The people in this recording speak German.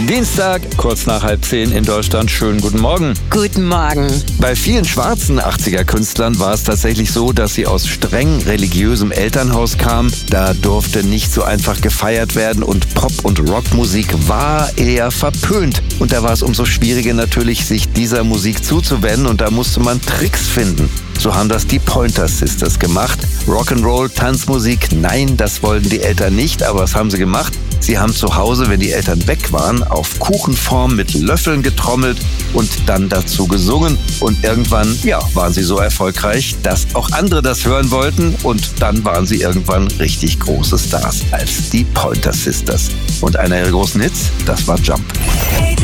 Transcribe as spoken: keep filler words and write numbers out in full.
Dienstag, kurz nach halb zehn in Deutschland. Schönen guten Morgen. Guten Morgen. Bei vielen schwarzen achtziger-Künstlern war es tatsächlich so, dass sie aus streng religiösem Elternhaus kamen. Da durfte nicht so einfach gefeiert werden und Pop- und Rockmusik war eher verpönt. Und da war es umso schwieriger natürlich, sich dieser Musik zuzuwenden und da musste man Tricks finden. So haben das die Pointer Sisters gemacht. Rock'n'Roll, Tanzmusik, nein, das wollten die Eltern nicht, aber was haben sie gemacht? Sie haben zu Hause, wenn die Eltern weg waren, auf Kuchenform mit Löffeln getrommelt und dann dazu gesungen. Und irgendwann, ja, waren sie so erfolgreich, dass auch andere das hören wollten. Und dann waren sie irgendwann richtig große Stars als die Pointer Sisters. Und einer ihrer großen Hits, das war Jump. Hey,